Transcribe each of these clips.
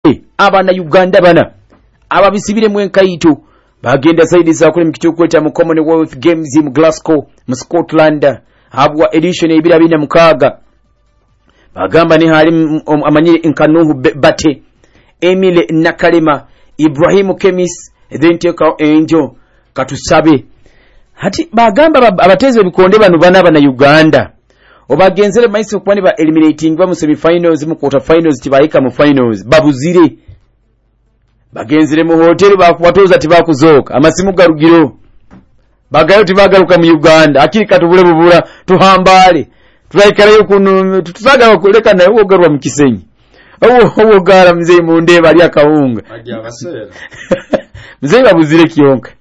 abana Uganda bana ababisibire mu enkaito bagenda saidi za kule mkituko cha mu Commonwealth Games mu Glasgow mu Scotland habwa edition ebira bina mukaga bagamba ni hali amanyire inkanuhu bate Emile Nakalema Ibrahim Kemis then take out Angel Katusabe hati bagamba abateze bikonde banu bana Uganda obagenzere maisi kwani ba eliminating ba mu semi-finals mu quarter finals tibaika mu finals babuzire bagenzere mu hotel bakwatoza tibakuzoka amasimu garugiro bagayo tibagaruka mu Uganda akiri katubule bubura tuhambale tulaikara yokunu tutaga kuleka na uwo garwa mu Kisenyi uwo gara mzee mu ndeba ali akahunga ajya basera mzee babuzire kiyonka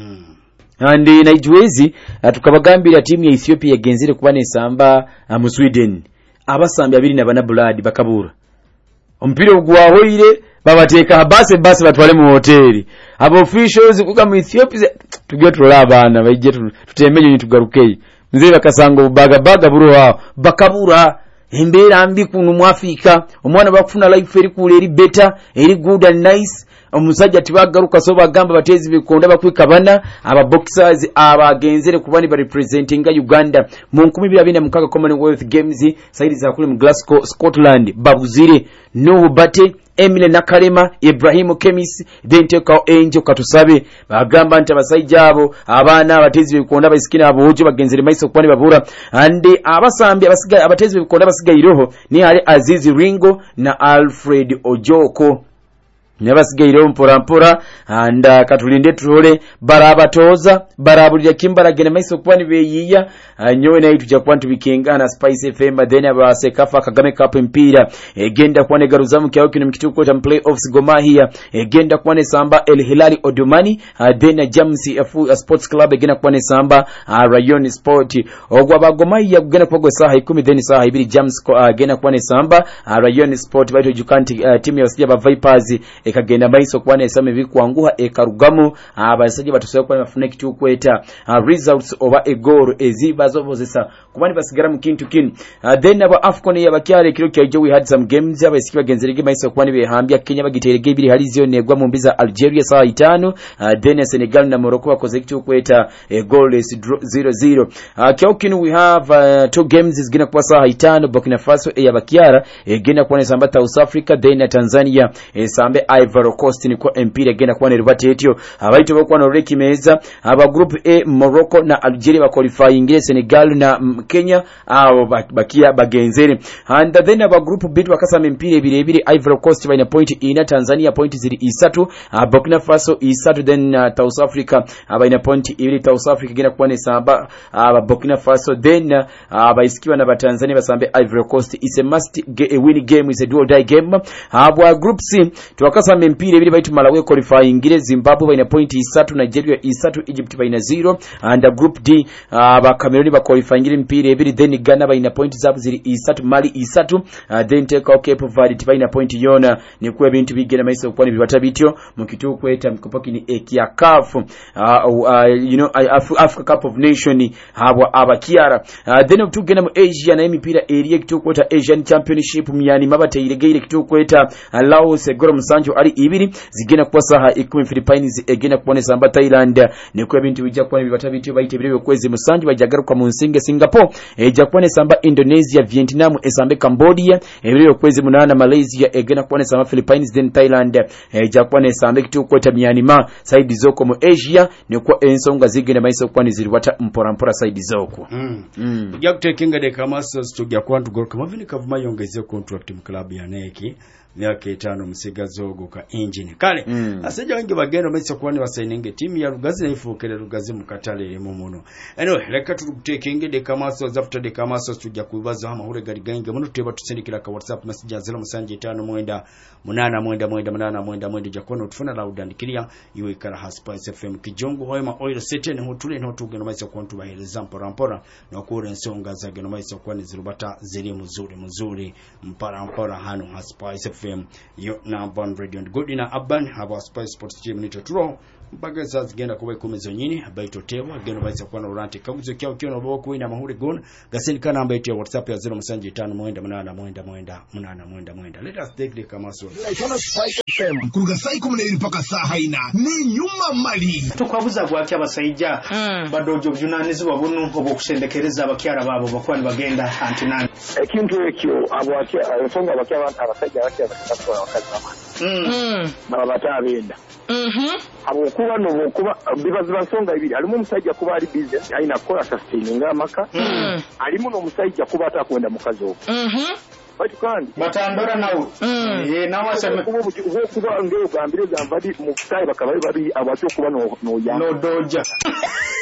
andi naijwezi tukabagambira timu ya Ethiopia yagenzere kubane samba mu Sweden abasambi abiri na bana blood bakabura ompira ogwahoire babateka habase base batwale mu hoteli abo officials kuga mu Ethiopia tujye tulola abana bayije tutemenye tugarukeye mzee bakasanga baga buro wao bakabura embera mbi kunu mu Afrika omwana bakufuna life eri kule eri better eri good and nice omusajja tibagaruka so bagamba batezi bikonda bakwikabana aba boxers abagenzere kubani ba representing Uganda mu 2026 Commonwealth Games saidi za kule mu Glasgow Scotland babuzire no bate Emile Nakalema Ibrahim Kemis then take out Angel Katusabe bagamba nti abasajja abo abana abatezi bikonda basikina abo ojo bagenzere maiso kwani babura ande abasambi abasiga abatezi bikonda basiga iroho ni hali Azizi Ringo na Alfred Ojoko nabasigaire mpora anda katulinde tulole barabatoza barabulya kimbaragene maiso kwani beyiya nyowe nayo tujja kwantu bikengana Spice FM then abasekafa Kagame Cup mpira egenda kwane garuzamu kyao kino mkituko cha playoffs Gomahia egenda kwane samba El Hilali Odumani then James Sports Club egenda kwane samba Rayon Sport ogwa bagomahia kugenda kwa saha 10 then saha 2 James egenda kwane samba Rayon Sport baito jukanti timu ya Sijaba Vipers ekagenda maiso kwane esame bikwanguha ekarugamu abasaje batusoye kwa mafune kitukweta results over a goal eziba zobozesa kubani basigara mu kintu kin then aba Afcon yabakyale kiro kyaje we had some games abasikira genzerege maiso kwani behambya Kenya bagiterege ibiri hali zio negwa mu mbiza Algeria saa 5 then Senegal na Morocco bakoze kitukweta goalless 0-0 kyokino we have two games is gina kwa saa 5 Burkina Faso yabakyara gina kwa samba South Africa then Tanzania sambe Ivory Coast niko empire genda kwa neribate etyo abaito bokwa no reki meza aba group A Morocco na Algeria ba qualifying Senegal na Kenya abo bakia bagenzere and then aba group B bakasama empire birebire Ivory Coast baina point ina Tanzania point ziri isatu Burkina Faso isatu then South Africa baina point ibiri South Africa genda kwa nesamba Burkina Faso then baisikiwa na Tanzania basambe Ivory Coast is a must win game, is a do or die game abo group C tuwakasa mpira bili baitu Malawi qualifying ngire Zimbabwe baina point 3 Nigeria 3 Egypt baina 0 and group D ba Cameroon ba qualifying ngire mpira bili then Ghana baina point zabu ziri 3 Mali 3 then take out Cape Verde baina point yona ni kwa bintu bigena maisa kwani bibata bityo mukitu kweta mkopoki ni ekia CAF Africa Cup of Nation habwa abakiara then tugena mu Asia na mpira area kitu kweta Asian Championship myani mabate ilegeire kitu kweta Laos Goro Musanjo ali ibiri zigena kwa saha 10 Philippines egena kubone samba Thailand ne kwa bintu bijja kwa bibata bityo bayite bire kwezi Musanjo bajagaruka mu nsinge Singapore ejja kubone samba Indonesia Vietnam esambe Cambodia ebire kwezi munana Malaysia egena kubone samba Philippines then Thailand ejja kubone samba kitu kweta Myanmar side zoko mu Asia ne kwa ensonga zigena maiso kwani ziliwata mpora side zoko ujja kutekinga de Kamasos tujja kwantu goroka mavini kavuma yongeze contract mu club ya Neki myaka 5 musigazo goka engine kale asajja wengi bagenda maiso kwani basaininge timu ya Rugazi na ifukere Rugazi mukatale muno anyway leka tukutekenge de Kamasos after de Kamasos tujja kubaza amahure garigange muno tuba tusindikira ka WhatsApp message 05 jakono tufuna laudandikiria iwe kara Spice FM kijongo hoima oil setene hotule no tugeno maiso kwantu bahereza mpora no kure nsonga za geno maiso kwani zirubata ziri muzuri mpora hano Spice FM yo na Ban Radio and good ina Aban have a Spice Sports team nito turo mpaka sasa zigenda kuba 10 zonyini abaito tewa geno baisa kwa Laurent kaguzo kyao kyo no kuina mahuri gona gasini kana ambaye ya WhatsApp ya 0759 let us take the Kamaso kuruga sai 12 mpaka saa haina ni nyuma mali tukwabuza gwaki abasayija badojo byunanizi babunu obokusendekereza abakyara babo bakwani bagenda antinani ekintu ekyo abwaki ensonga abakyara abasajja bakya bakatwa wakazi baba batabenda abokuba nobokuba bibaza nsonga ibiri alimu omusajja kuba ali business aina kola sustaining amaka alimu n'omusajja kuba atakwenda mukazi owo bati kandi batandora nawo nawasema kuba ngeo gambire zambadi mu kitayi bakabaye babi abacyo kuba no doja